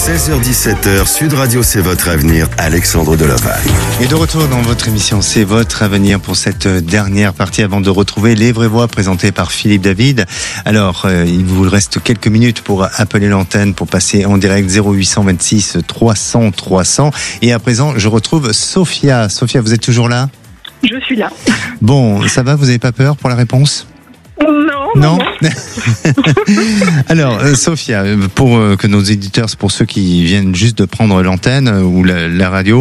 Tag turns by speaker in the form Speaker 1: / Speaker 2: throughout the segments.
Speaker 1: 16h-17h, Sud Radio, c'est votre avenir, Alexandre Deloval.
Speaker 2: Et de retour dans votre émission, c'est votre avenir pour cette dernière partie avant de retrouver Les Vraies Voix présentées par Philippe David. Alors, il vous reste quelques minutes pour appeler l'antenne, pour passer en direct 0826 300 300. Et à présent, je retrouve Sophia. Sophia, vous êtes toujours là ?
Speaker 3: Je suis là.
Speaker 2: Bon, ça va, vous n'avez pas peur pour la réponse ? Non. Alors, Sophia, pour que nos éditeurs, pour ceux qui viennent juste de prendre l'antenne ou la radio,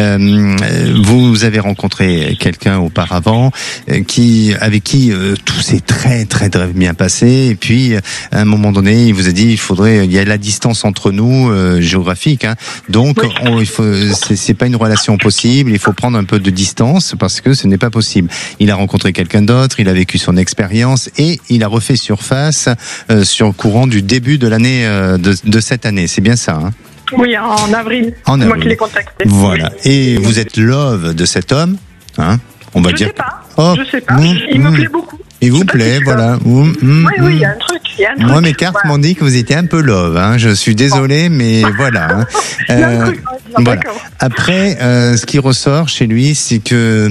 Speaker 2: vous avez rencontré quelqu'un auparavant avec qui tout s'est très très très bien passé. Et puis, à un moment donné, il vous a dit il y a la distance entre nous géographique, hein. Donc, oui. C'est pas une relation possible. Il faut prendre un peu de distance parce que ce n'est pas possible. Il a rencontré quelqu'un d'autre, il a vécu son expérience et il a refait surface sur le courant du début de l'année de cette année. C'est bien ça, hein ?
Speaker 3: Oui, en avril. C'est moi qui l'ai contacté.
Speaker 2: Voilà. Et vous êtes love de cet homme, hein ? On va dire.
Speaker 3: Je sais pas. Il me plaît beaucoup.
Speaker 2: Il vous plaît, voilà.
Speaker 3: Oui, il y a un truc.
Speaker 2: Moi, mes cartes m'ont dit que vous étiez un peu love, hein. Je suis désolé, mais voilà. Hein. Voilà. Après, ce qui ressort chez lui, c'est que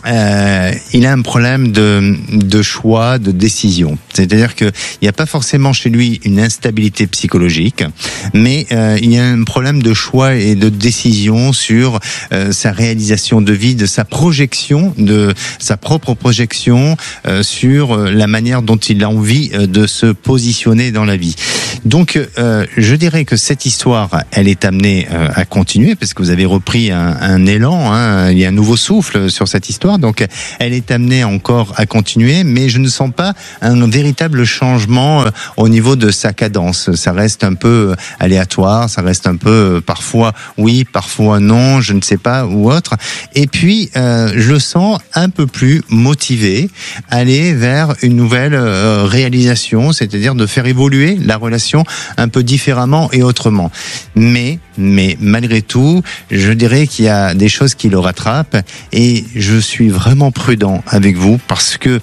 Speaker 2: il a un problème de choix, de décision. C'est-à-dire que il n'y a pas forcément chez lui une instabilité psychologique, mais il y a un problème de choix et de décision sur sa réalisation de vie, de sa projection, de sa propre projection sur la manière dont il a envie de se positionner dans la vie. Donc, je dirais que cette histoire, elle est amenée à continuer parce que vous avez repris un élan, hein, il y a un nouveau souffle sur cette histoire, donc elle est amenée encore à continuer, mais je ne sens pas un véritable changement au niveau de sa cadence. Ça reste un peu aléatoire, ça reste un peu parfois oui, parfois non, je ne sais pas, ou autre. Et puis, je le sens un peu plus motivé à aller vers une nouvelle réalisation, c'est-à-dire de faire évoluer la relation un peu différemment et autrement. Mais malgré tout, je dirais qu'il y a des choses qui le rattrapent et je suis vraiment prudent avec vous parce que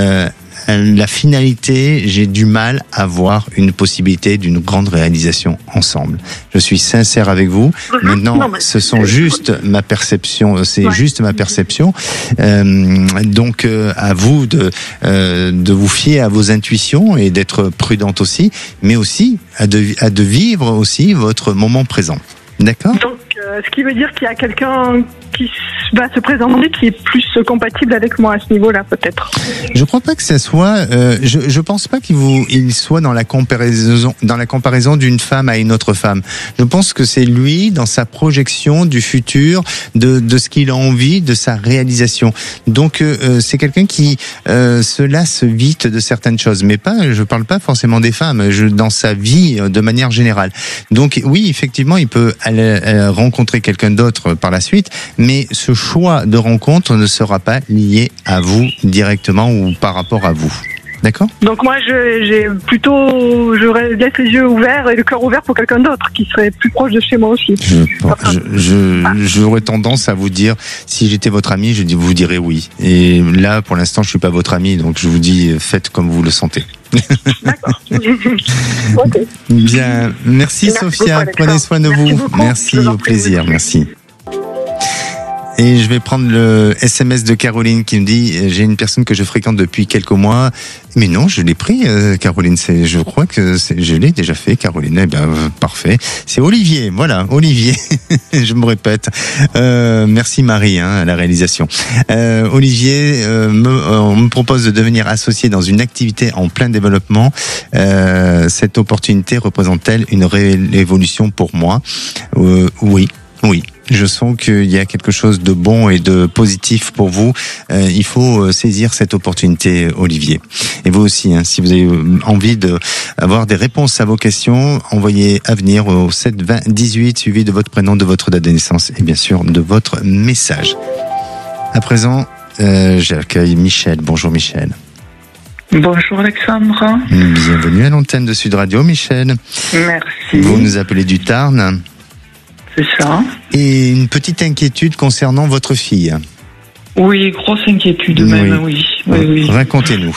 Speaker 2: la finalité, j'ai du mal à voir une possibilité d'une grande réalisation ensemble. Je suis sincère avec vous. Maintenant, ce sont juste ma perception, c'est juste ma perception. Donc, à vous de vous fier à vos intuitions et d'être prudente aussi, mais aussi à de vivre aussi votre moment présent. D'accord ?
Speaker 3: Donc, ce qui veut dire qu'il y a quelqu'un qui va se présenter qui est plus compatible avec moi à ce niveau-là, peut-être.
Speaker 2: Je crois pas que ça soit. Je pense pas qu'il soit dans la comparaison d'une femme à une autre femme. Je pense que c'est lui dans sa projection du futur, de ce qu'il a envie, de sa réalisation. Donc c'est quelqu'un qui se lasse vite de certaines choses, mais pas. Je parle pas forcément des femmes. Dans sa vie de manière générale. Donc oui, effectivement, il peut aller rencontrer quelqu'un d'autre par la suite, mais ce choix de rencontre ne sera pas lié à vous directement ou par rapport à vous. D'accord ?
Speaker 3: Donc moi, je laisse les yeux ouverts et le cœur ouvert pour quelqu'un d'autre qui serait plus proche de chez moi aussi.
Speaker 2: J'aurais tendance à vous dire, si j'étais votre ami, je vous dirais oui. Et là, pour l'instant, je suis pas votre ami, donc je vous dis, faites comme vous le sentez.
Speaker 3: D'accord. Okay.
Speaker 2: Bien, merci Sophia, prenez soin de vous. Merci, au plaisir, merci. Et je vais prendre le SMS de Caroline qui me dit, j'ai une personne que je fréquente depuis quelques mois. Mais non, je l'ai pris, Caroline. Je crois que je l'ai déjà fait, Caroline. Eh bien, parfait. C'est Olivier. Voilà, Olivier. Je me répète. Merci Marie, à la réalisation. Olivier, on me propose de devenir associé dans une activité en plein développement. Cette opportunité représente-t-elle une réelle évolution pour moi ? Oui. Je sens qu'il y a quelque chose de bon et de positif pour vous. Il faut saisir cette opportunité, Olivier. Et vous aussi, si vous avez envie d'avoir des réponses à vos questions, envoyez Avenir au 7 20 18 suivi de votre prénom, de votre date de naissance et bien sûr de votre message. À présent, j'accueille Michel. Bonjour Michel.
Speaker 4: Bonjour Alexandre.
Speaker 2: Bienvenue à l'antenne de Sud Radio, Michel.
Speaker 4: Merci.
Speaker 2: Vous nous appelez du Tarn.
Speaker 4: C'est ça.
Speaker 2: Et une petite inquiétude concernant votre fille.
Speaker 4: Oui, grosse inquiétude même, oui.
Speaker 2: Racontez-nous.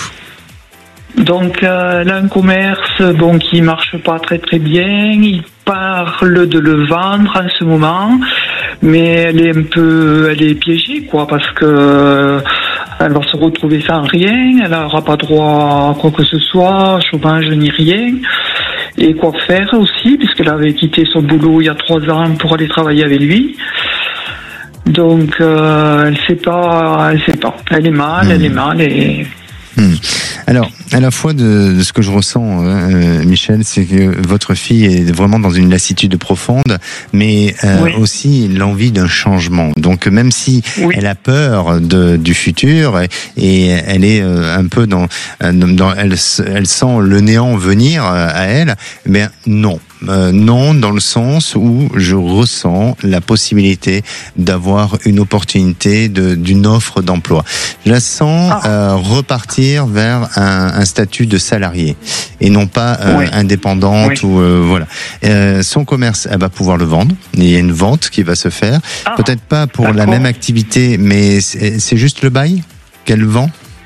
Speaker 4: Donc, là, un commerce, qui marche pas très très bien. Il part parle de le vendre en ce moment, mais elle est piégée, quoi, parce que elle va se retrouver sans rien, elle n'aura pas droit à quoi que ce soit, chômage ni rien. Et quoi faire aussi, puisqu'elle avait quitté son boulot il y a 3 ans pour aller travailler avec lui. Donc, elle sait pas. Elle est mal et...
Speaker 2: Alors, à la fois de ce que je ressens, Michel, c'est que votre fille est vraiment dans une lassitude profonde, mais aussi l'envie d'un changement. Donc, même si elle a peur du futur et elle est un peu elle sent le néant venir à elle, mais non. Non, dans le sens où je ressens la possibilité d'avoir une opportunité d'une offre d'emploi. Je la sens repartir vers un statut de salarié et non pas indépendante ou voilà. Son commerce, elle va pouvoir le vendre. Il y a une vente qui va se faire. Peut-être pas pour la même activité, mais c'est juste le bail qu'elle vend.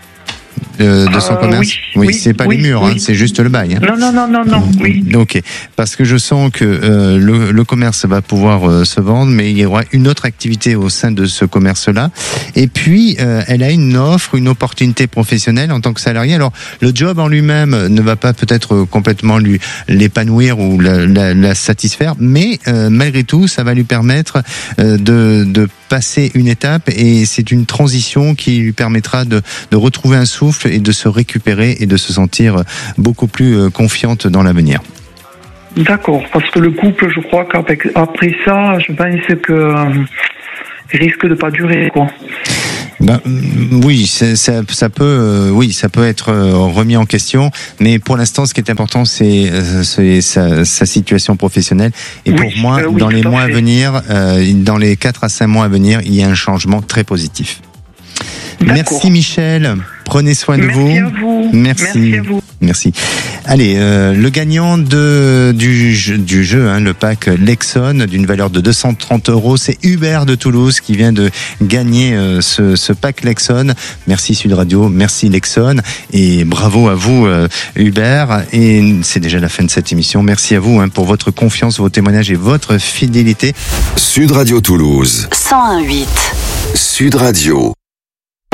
Speaker 2: De son commerce. Oui, c'est pas les murs, c'est juste le bail.
Speaker 4: Non, oui.
Speaker 2: Ok, parce que je sens que le commerce va pouvoir se vendre, mais il y aura une autre activité au sein de ce commerce-là. Et puis, elle a une offre, une opportunité professionnelle en tant que salariée. Alors, le job en lui-même ne va pas peut-être complètement l'épanouir ou la satisfaire, mais malgré tout, ça va lui permettre de passer une étape, et c'est une transition qui lui permettra de retrouver un souffle et de se récupérer et de se sentir beaucoup plus confiante dans l'avenir.
Speaker 4: D'accord, parce que le couple, je crois qu'après ça, je pense que risque de pas durer, quoi.
Speaker 2: Oui, ça peut être remis en question, mais pour l'instant, ce qui est important, c'est sa situation professionnelle. Et pour moi, dans les mois à venir, dans les 4 à 5 mois à venir, il y a un changement très positif. Merci Michel, prenez soin de vous.
Speaker 4: Merci à vous.
Speaker 2: Merci à vous. Merci. Allez, le gagnant du jeu, le pack Lexon d'une valeur de 230 €, c'est Hubert de Toulouse qui vient de gagner ce pack Lexon. Merci Sud Radio, merci Lexon, et bravo à vous Hubert. Et c'est déjà la fin de cette émission. Merci à vous pour votre confiance, vos témoignages et votre fidélité.
Speaker 1: Sud Radio Toulouse
Speaker 5: 101.8
Speaker 1: Sud Radio.